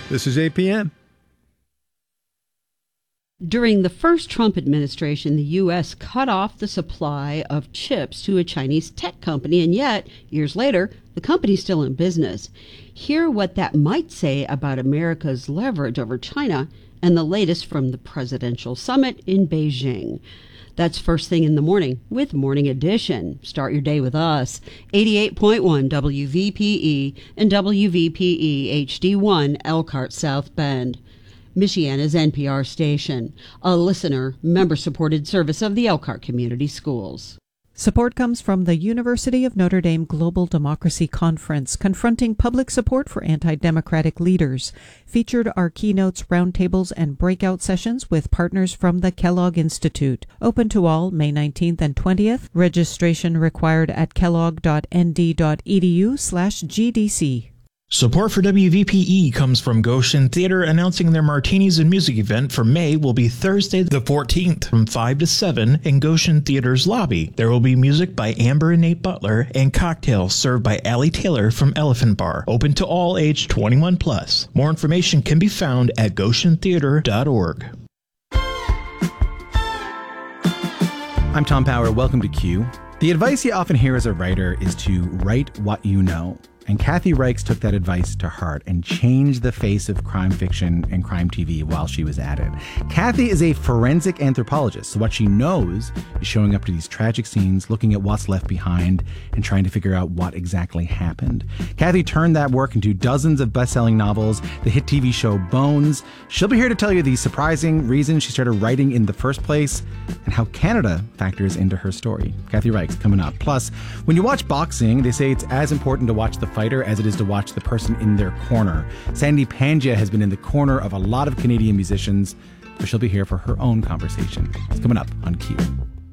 This is APM. During the first Trump administration, the U.S. cut off the supply of chips to a Chinese tech company, and yet, years later, the company's still in business. Hear what that might say about America's leverage over China and the latest from the presidential summit in Beijing. That's first thing in the morning with Morning Edition. Start your day with us. 88.1 WVPE and WVPE HD1 Elkhart South Bend. Michiana's NPR station, a listener, member-supported service of the Elkhart Community Schools. Support comes from the University of Notre Dame Global Democracy Conference, confronting public support for anti-democratic leaders. Featured are keynotes, roundtables, and breakout sessions with partners from the Kellogg Institute. Open to all May 19th and 20th. Registration required at kellogg.nd.edu/GDC. Support for WVPE comes from Goshen Theater, announcing their Martinis and Music event for May will be Thursday the 14th from 5 to 7 in Goshen Theater's lobby. There will be music by Amber and Nate Butler and cocktails served by Allie Taylor from Elephant Bar. Open to all age 21 plus. More information can be found at goshentheater.org. I'm Tom Power. Welcome to Q. The advice you often hear as a writer is to write what you know. And Kathy Reichs took that advice to heart and changed the face of crime fiction and crime TV while she was at it. Kathy is a forensic anthropologist, so what she knows is showing up to these tragic scenes, looking at what's left behind, and trying to figure out what exactly happened. Kathy turned that work into dozens of best-selling novels, the hit TV show Bones. She'll be here to tell you the surprising reasons she started writing in the first place and how Canada factors into her story. Kathy Reichs coming up. Plus, when you watch boxing, they say it's as important to watch the fighter as it is to watch the person in their corner. Sandy Pangia has been in the corner of a lot of Canadian musicians, but she'll be here for her own conversation. It's coming up on Q.